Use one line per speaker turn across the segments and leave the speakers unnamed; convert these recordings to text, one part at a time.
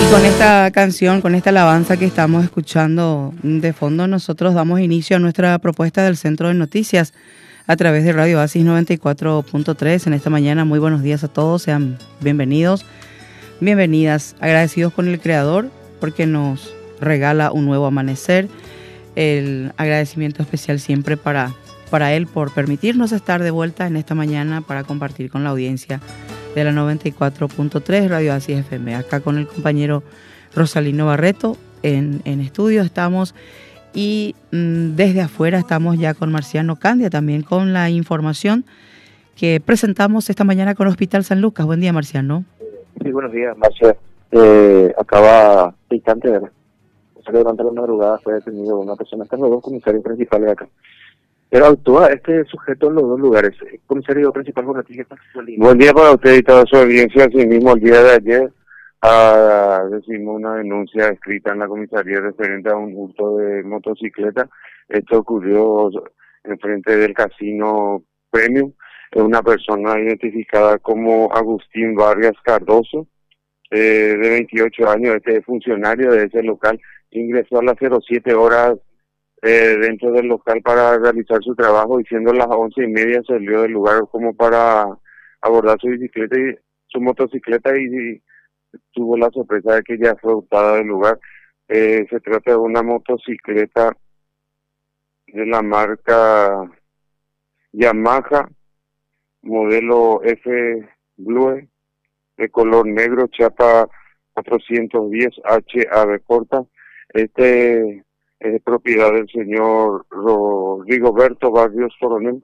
Con esta canción, con esta alabanza que estamos escuchando de fondo, nosotros damos inicio a nuestra propuesta del Centro de Noticias a través de Radio Oasis 94.3 en esta mañana. Muy buenos días a todos, sean bienvenidos, bienvenidas, agradecidos con el Creador porque nos regala un nuevo amanecer. El agradecimiento especial siempre para Él por permitirnos estar de vuelta en esta mañana para compartir con la audiencia de la 94.3 Radio Oasis FM. Acá con el compañero Rosalino Barreto en estudio estamos y desde afuera estamos ya con Marciano Candia, también con la información que presentamos esta mañana con Hospital San Lucas. Buen día, Marciano.
Sí, buenos días, Marcia. Acaba instante, ¿verdad? Durante la madrugada fue detenido una persona, están los dos comisarios principales de acá. Pero actúa este sujeto en los dos lugares. Comisario principal,
buen día para usted y toda su audiencia. Así mismo, el día de ayer recibimos una denuncia escrita en la comisaría referente a un hurto de motocicleta. Esto ocurrió enfrente del casino Premium. Es una persona identificada como Agustín Vargas Cardoso, de 28 años. Este es funcionario de ese local. Ingresó a las 07 horas dentro del local para realizar su trabajo, y siendo las 11:30 salió del lugar como para abordar su bicicleta y su motocicleta y tuvo la sorpresa de que ya fue hurtada del lugar. Se trata de una motocicleta de la marca Yamaha, modelo F Blue, de color negro, chapa 410 HAB corta. Este es propiedad del señor Rigoberto Barrios Coronel.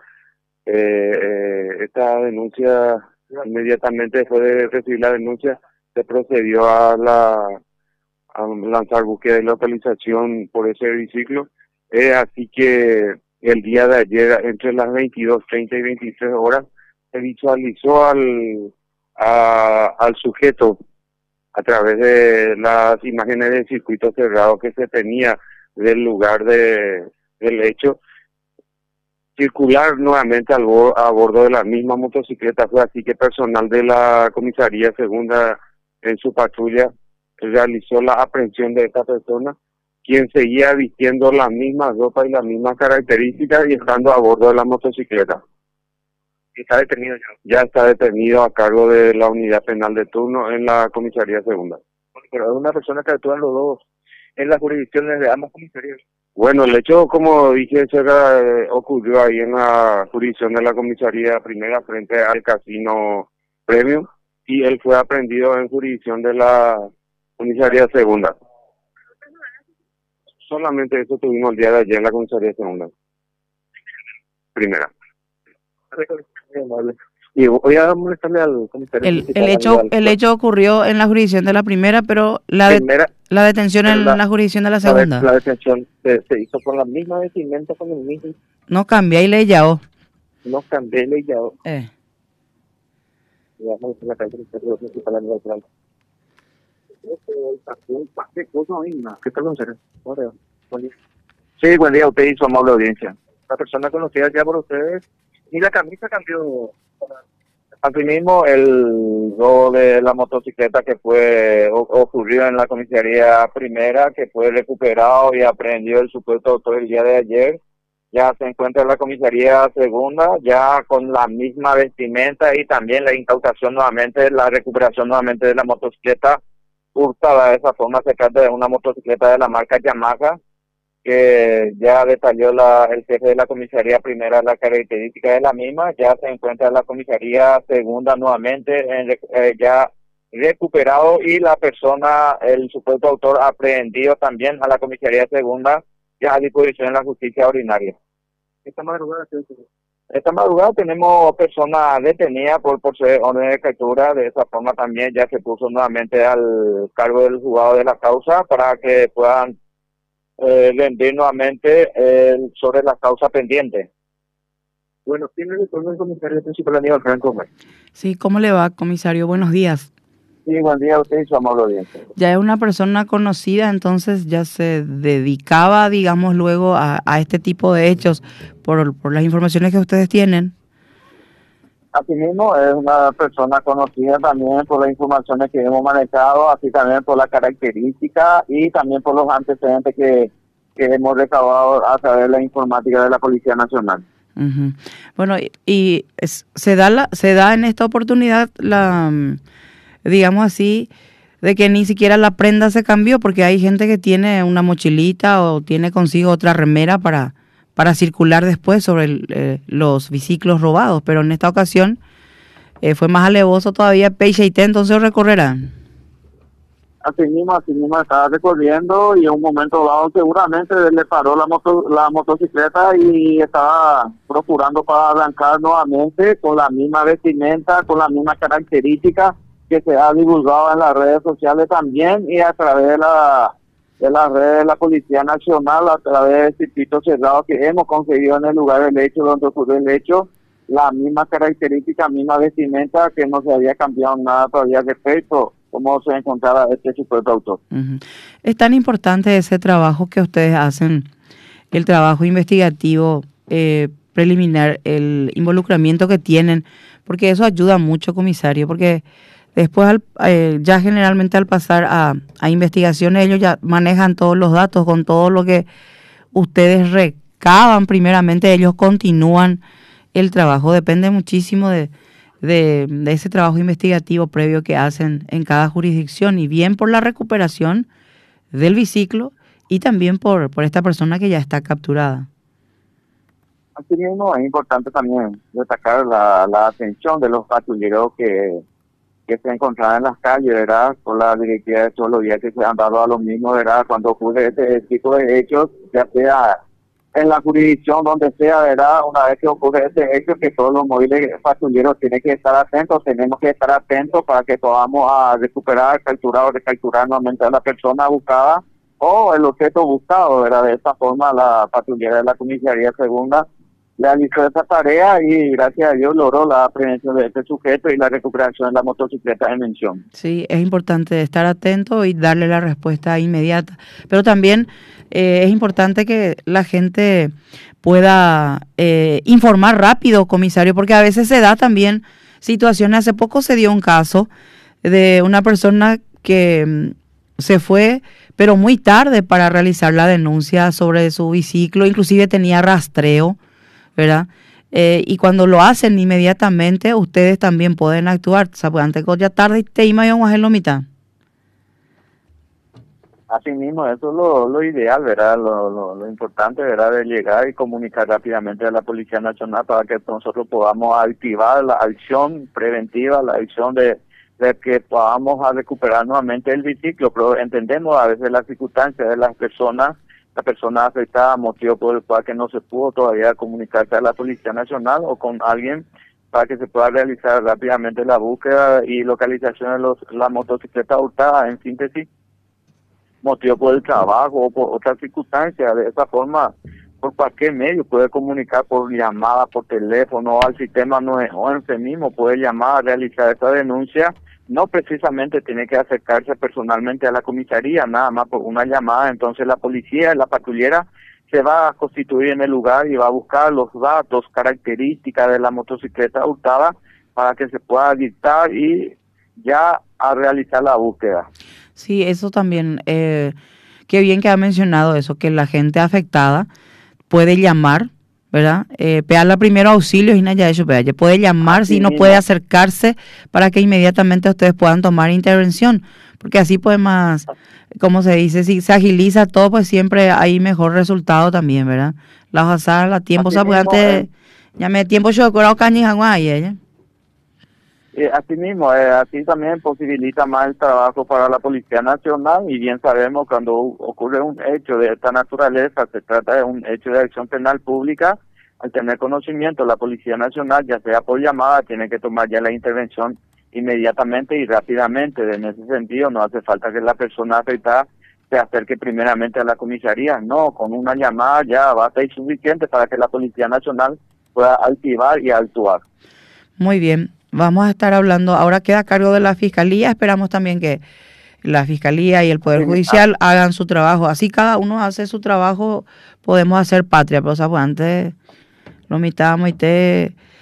Esta denuncia, inmediatamente después de recibir la denuncia, se procedió a lanzar búsqueda de localización por ese biciclo. Así que el día de ayer, entre las 22:30 y 23 horas, se visualizó al sujeto a través de las imágenes del circuito cerrado que se tenía del lugar del hecho, circular nuevamente a bordo de la misma motocicleta. Fue así que personal de la comisaría segunda en su patrulla realizó la aprehensión de esta persona, quien seguía vistiendo las mismas ropas y las mismas características y estando a bordo de la motocicleta.
Está detenido ya.
Ya está detenido a cargo de la unidad penal de turno en la comisaría segunda.
Pero es una persona que actúan los dos en las jurisdicciones de ambas comisarías.
Bueno, el hecho, como dije, ocurrió ahí en la jurisdicción de la comisaría primera frente al casino Premium, y él fue aprehendido en jurisdicción de la comisaría segunda. Solamente eso tuvimos el día de ayer en la comisaría segunda. Primera.
Y voy a molestarle al comisario.
El hecho ocurrió en la jurisdicción de la primera, pero la detención en la jurisdicción de la segunda.
La detención se hizo con la misma vestimenta, con el mismo.
No cambié y le yao.
No cambié y le yao. ¿Qué tal, comisario? Sí, buen día a usted y su amable audiencia. La persona conocida ya por ustedes, ni la camisa cambió. Asimismo, el robo de la motocicleta que ocurrió en la comisaría primera, que fue recuperado y aprehendido el supuesto autor el día de ayer, ya se encuentra en la comisaría segunda, ya con la misma vestimenta, y también la incautación nuevamente, la recuperación nuevamente de la motocicleta hurtada. De esa forma se trata de una motocicleta de la marca Yamaha, que ya detalló el jefe de la comisaría primera la característica de la misma. Ya se encuentra en la comisaría segunda nuevamente, ya recuperado, y la persona, el supuesto autor, aprehendido también a la comisaría segunda, ya a disposición en la justicia ordinaria. Esta madrugada tenemos personas detenidas por ser orden de captura. De esa forma también ya se puso nuevamente al cargo del juzgado de la causa para que puedan rendir nuevamente sobre la causa pendiente. Bueno, tiene el comisario principal Aníbal Franco.
Sí, ¿cómo le va, comisario? Buenos días.
Sí, buen día a usted y su amable audiencia.
Ya es una persona conocida, entonces ya se dedicaba, digamos, luego a este tipo de hechos por las informaciones que ustedes tienen.
Asimismo, es una persona conocida también por las informaciones que hemos manejado, así también por las características y también por los antecedentes que hemos recabado a través de la informática de la Policía Nacional.
Uh-huh. Bueno, se da en esta oportunidad digamos así, de que ni siquiera la prenda se cambió, porque hay gente que tiene una mochilita o tiene consigo otra remera para circular después sobre los biciclos robados, pero en esta ocasión fue más alevoso todavía, Peixe y Té, entonces recorrerán.
Así mismo estaba recorriendo y en un momento dado seguramente le paró la motocicleta y estaba procurando para arrancar nuevamente con la misma vestimenta, con la misma característica que se ha divulgado en las redes sociales también y a través de las redes de la Policía Nacional, a través del circuito cerrado que hemos conseguido en el lugar del hecho, donde ocurrió el hecho, la misma característica, misma vestimenta, que no se había cambiado nada todavía respecto cómo se encontraba este supuesto autor.
Uh-huh. Es tan importante ese trabajo que ustedes hacen, el trabajo investigativo preliminar, el involucramiento que tienen, porque eso ayuda mucho, comisario, porque después ya generalmente al pasar a investigaciones ellos ya manejan todos los datos con todo lo que ustedes recaban primeramente, ellos continúan el trabajo, depende muchísimo de ese trabajo investigativo previo que hacen en cada jurisdicción, y bien por la recuperación del biciclo y también por esta persona que ya está capturada.
Así mismo es importante también destacar la atención de los patrulleros que se encontraban en las calles, ¿verdad? Por la directiva de todos los días que se han dado a los mismos, ¿verdad? Cuando ocurre este tipo de hechos, ya sea en la jurisdicción donde sea, ¿verdad? Una vez que ocurre este hecho, que todos los móviles patrulleros tienen que estar atentos, tenemos que estar atentos para que podamos recuperar, capturar o recapturar nuevamente a la persona buscada o el objeto buscado, ¿verdad? De esta forma la patrullera de la Comisaría Segunda realizó esa tarea y gracias a Dios logró la prevención de este sujeto y la recuperación de la motocicleta en mención.
Sí, es importante estar atento y darle la respuesta inmediata, pero también es importante que la gente pueda informar rápido, comisario, porque a veces se da también situaciones. Hace poco se dio un caso de una persona que se fue, pero muy tarde para realizar la denuncia sobre su biciclo, inclusive tenía rastreo, ¿verdad? Y cuando lo hacen inmediatamente, ustedes también pueden actuar. O sea, pues antes que ya tarde te iba a hacer la mitad.
Así mismo, eso es lo ideal, ¿verdad? Lo importante, ¿verdad? De llegar y comunicar rápidamente a la Policía Nacional para que nosotros podamos activar la acción preventiva, la acción de que podamos recuperar nuevamente el biciclo. Pero entendemos a veces las circunstancias de las personas, la persona afectada, motivo por el cual que no se pudo todavía comunicarse a la Policía Nacional o con alguien para que se pueda realizar rápidamente la búsqueda y localización de la motocicleta hurtada, en síntesis, motivo por el trabajo o por otras circunstancias. De esa forma, por cualquier medio puede comunicar por llamada, por teléfono, al sistema 911 mismo, puede llamar a realizar esa denuncia. No precisamente tiene que acercarse personalmente a la comisaría, nada más por una llamada. Entonces la policía, la patrullera, se va a constituir en el lugar y va a buscar los datos, características de la motocicleta hurtada para que se pueda dictar y ya a realizar la búsqueda.
Sí, eso también, qué bien que ha mencionado eso, que la gente afectada puede llamar, ¿verdad? Pedirle primero auxilio y nada eso, ya puede llamar si no puede acercarse para que inmediatamente ustedes puedan tomar intervención, porque así pues más, como se dice, si se agiliza todo, pues siempre hay mejor resultado también, ¿verdad? La hoja la tiempo, o sea, pues antes, ya me tiempo yo he curado caña y agua y ella.
Así mismo, así también posibilita más el trabajo para la Policía Nacional y bien sabemos cuando ocurre un hecho de esta naturaleza, se trata de un hecho de acción penal pública, al tener conocimiento la Policía Nacional, ya sea por llamada, tiene que tomar ya la intervención inmediatamente y rápidamente. En ese sentido no hace falta que la persona afectada se acerque primeramente a la comisaría, no, con una llamada ya basta y suficiente para que la Policía Nacional pueda activar y actuar.
Muy bien. Vamos a estar hablando, ahora queda a cargo de la Fiscalía, esperamos también que la Fiscalía y el Poder Judicial hagan su trabajo, así cada uno hace su trabajo, podemos hacer patria, pero o sea, pues antes lo mitamos y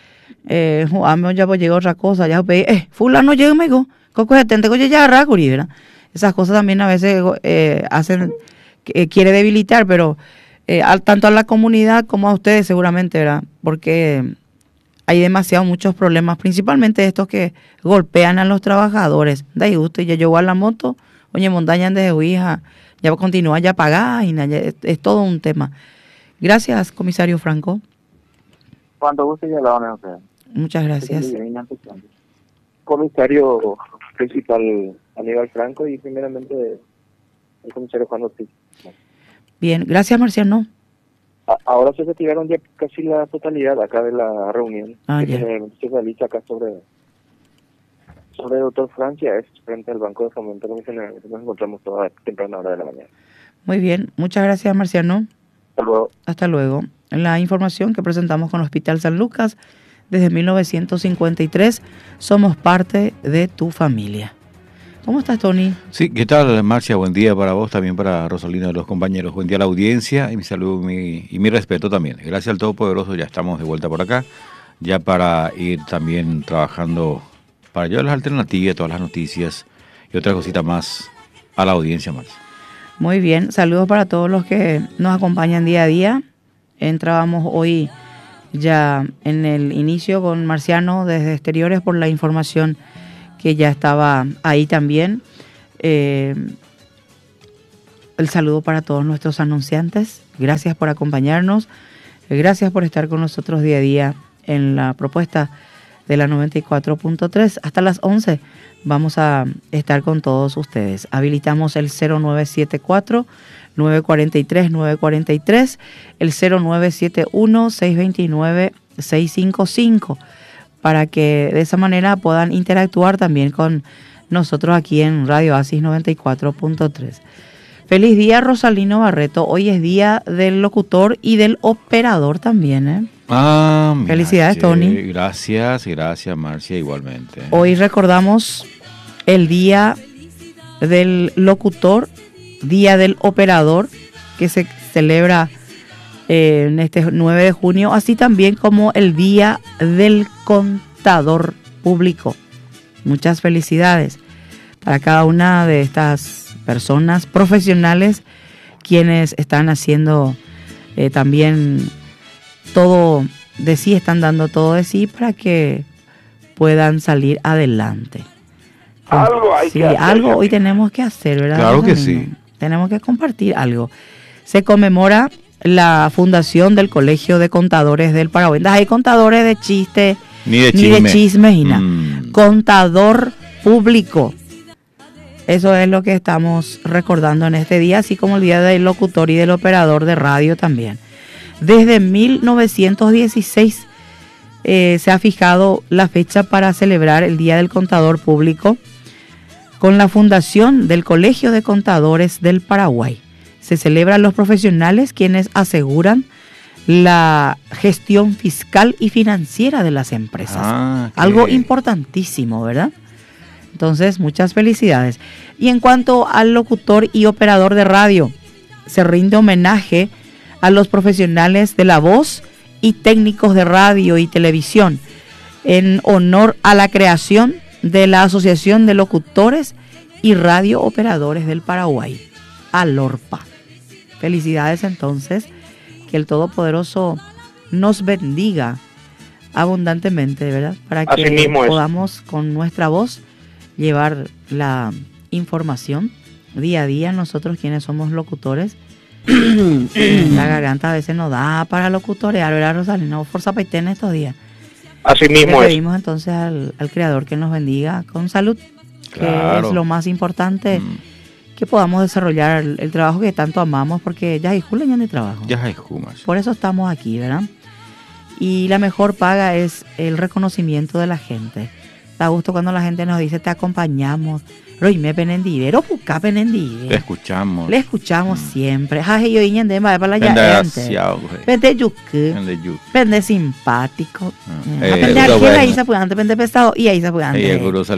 Juame ya pues llega otra cosa, ya pedí, fulano llega me digo, coco se tente coche ya racuri, ¿verdad? Esas cosas también a veces hacen, quiere debilitar, pero tanto a la comunidad como a ustedes seguramente, ¿verdad? Porque hay muchos problemas, principalmente estos que golpean a los trabajadores. De ahí usted ya llegó a la moto, oye, montaña de Huija, ya continúa ya pagada, y es todo un tema. Gracias, comisario Franco.
Cuando guste ya la van a hacer.
Muchas gracias.
Comisario principal Aníbal Franco y primeramente el comisario Juan Ortiz.
Bien, gracias Marciano.
Ahora se retiraron ya casi la totalidad acá de la reunión. Se realiza acá sobre el doctor Francia, es frente al Banco de Fomento Comisionado. Nos encontramos toda temprana hora de la mañana.
Muy bien, muchas gracias Marciano.
Hasta luego.
Hasta luego. La información que presentamos con el Hospital San Lucas, desde 1953, somos parte de tu familia. ¿Cómo estás, Tony?
Sí, ¿qué tal, Marcia? Buen día para vos, también para Rosalina y los compañeros. Buen día a la audiencia y mi salud y mi respeto también. Gracias al Todopoderoso, ya estamos de vuelta por acá, ya para ir también trabajando para llevar las alternativas, todas las noticias y otra cosita más a la audiencia, Marcia.
Muy bien, saludos para todos los que nos acompañan día a día. Entrábamos hoy ya en el inicio con Marciano desde Exteriores por la información que ya estaba ahí también. El saludo para todos nuestros anunciantes. Gracias por acompañarnos. Gracias por estar con nosotros día a día en la propuesta de la 94.3. Hasta las 11 vamos a estar con todos ustedes. Habilitamos el 0974-943-943, el 0971-629-655, para que de esa manera puedan interactuar también con nosotros aquí en Radio Oasis 94.3. Feliz día, Rosalino Barreto. Hoy es día del locutor y del operador también, ¿eh? Felicidades, Tony.
Gracias, Marcia, igualmente.
Hoy recordamos el día del locutor, día del operador, que se celebra en este 9 de junio, así también como el día del contador público. Muchas felicidades para cada una de estas personas profesionales quienes están haciendo también todo de sí, están dando todo de sí para que puedan salir adelante.
Algo hay que hacer.
Algo hoy tenemos que hacer, ¿verdad?
Claro que sí.
Tenemos que compartir algo. Se conmemora la fundación del Colegio de Contadores del Paraguay. Hay contadores de chiste,
ni de
chismes, y nada. Contador público. Eso es lo que estamos recordando en este día, así como el día del locutor y del operador de radio también. Desde 1916 se ha fijado la fecha para celebrar el Día del Contador Público con la fundación del Colegio de Contadores del Paraguay. Se celebran los profesionales quienes aseguran la gestión fiscal y financiera de las empresas. Algo importantísimo, ¿verdad? Entonces, muchas felicidades. Y en cuanto al locutor y operador de radio, se rinde homenaje a los profesionales de la voz y técnicos de radio y televisión en honor a la creación de la Asociación de Locutores y Radio Operadores del Paraguay, ALORPA. Felicidades entonces, que el Todopoderoso nos bendiga abundantemente, ¿verdad? Para que podamos con nuestra voz llevar la información día a día. Nosotros quienes somos locutores, la garganta a veces nos da para locutorear, ¿verdad, Rosalina? Forza Paitén estos días.
Así mismo
le pedimos entonces al Creador que nos bendiga con salud, que es lo más importante, que podamos desarrollar el trabajo que tanto amamos, porque ya hay julen de trabajo.
Ya hay jumas.
Por eso estamos aquí, ¿verdad? Y la mejor paga es el reconocimiento de la gente. Da gusto cuando la gente nos dice te acompañamos. Roime penendivero, puca penendivero.
Le escuchamos
siempre. Ay, yo iñende para la gente. Pende yuque. Pende simpático. Pende aquel ahí se puede antes, pende pesado y ahí se puede antes.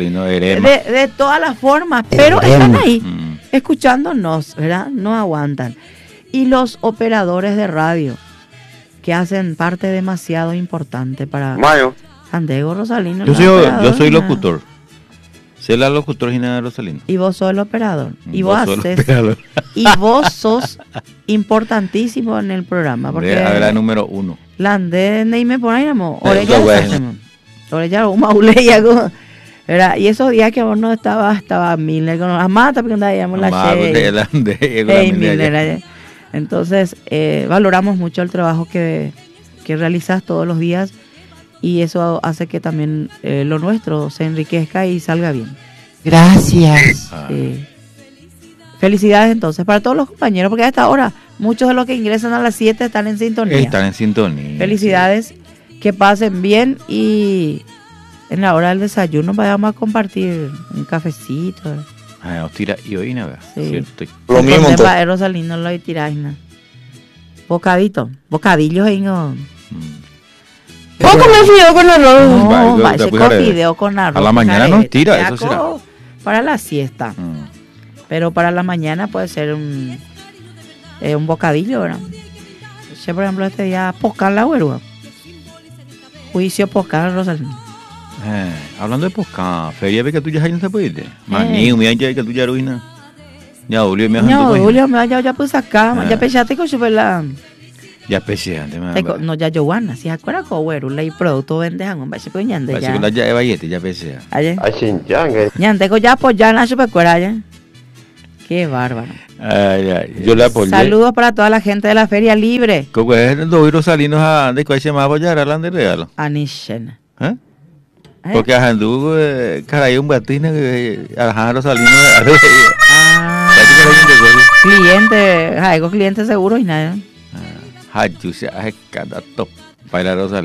De todas las formas, pero están ahí escuchándonos, ¿verdad? No aguantan. Y los operadores de radio que hacen parte demasiado importante para Andego Rosalino.
Yo
el
soy
operador,
locutor. Sé la locutor Gina de Rosalino.
Y vos sos el operador. Y vos
sos el
haces.
operador.
Y vos sos importantísimo en el programa. Porque
Era número 1.
la ande y me pone amo.
Orella,
¿verdad? Y esos días que vos no estaba Miller con las matas porque andábamos la Miller. Entonces, valoramos mucho el trabajo que realizas todos los días y eso hace que también lo nuestro se enriquezca y salga bien.
Gracias.
Felicidades entonces para todos los compañeros, porque a esta hora muchos de los que ingresan a las 7 están en sintonía.
Están en sintonía.
Felicidades, que pasen bien y en la hora del desayuno vayamos a compartir un cafecito.
Tira y hoy nada.
Sí.
Lo mismo entonces.
Rosalino lo tiráis. Bocadillos ahí no. ¿Puedo comer fideo con arroz? No, vaya con fideo con arroz.
A la mañana no tira, eso será.
Para la siesta. Pero para la mañana puede ser un bocadillo, ¿verdad? Yo, por ejemplo, este día poscar la huerua. Juicio poscar, Rosalino.
Hablando de poscar, feria ve que tú ya no se puede ir. Maní, mira ya que tú ya ruina. Ya Julio me
ya pues acá, ya pechate con su vela.
Ya pecheante,
no ya Joana, si acuerda con güero, ley producto vendejan, un bache pues ñande ya.
Parece que ya vayete, ya pechea.
Ayer.
Ay, sin yangue.
Ñande con ya apoyar a su pecuera ya. Qué bárbaro.
Yo le apoyé.
Saludos para toda la gente de la Feria Libre.
¿Cómo es el doiro salinos a de cuál se llama apoyar a de regalo?
Anishen.
Porque a Jandú, caray, un batina que a Rosalino.
Cliente, algo cliente seguro y nada.
Hachu se ha cada top para Rosalino.